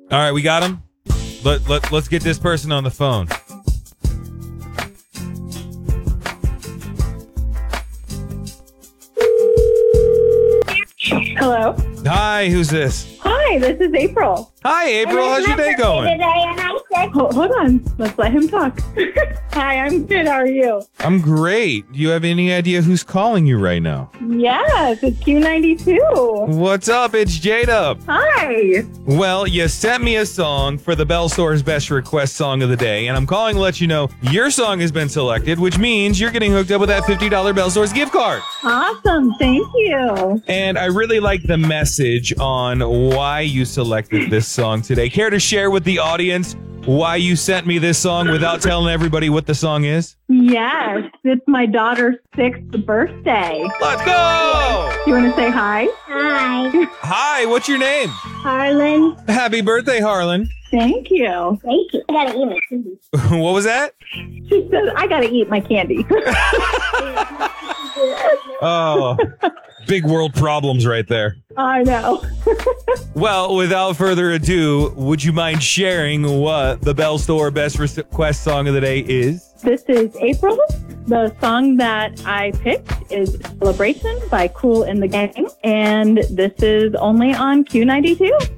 All right, we got him. Let's get this person on the phone. Hello. Hi, who's this? Hi, this is April. Hi, April. How's your day going? Hold on. Let's let him talk. Hi, I'm good. How are you? I'm great. Do you have any idea who's calling you right now? Yes, it's Q92. What's up? It's J-Dub. Hi. Well, you sent me a song for the Bell Store's Best Request Song of the Day, and I'm calling to let you know your song has been selected, which means you're getting hooked up with that $50 Bell Store's gift card. Awesome. Thank you. And I really like the message on why you selected this song today. Care to share with the audience why you sent me this song without telling everybody what the song is? Yes, it's my daughter's 6th birthday. Let's go! You want to say hi? Hi, Hi, what's your name? Harlan. Happy birthday, Harlan. Thank you. Thank you. I gotta eat my candy. What was that? She says, I got to eat my candy. Oh, big world problems right there. I know. Well, without further ado, would you mind sharing what the Bell Store Best Request Song of the Day is? This is April. The song that I picked is Celebration by Kool and the Gang. And this is only on Q92.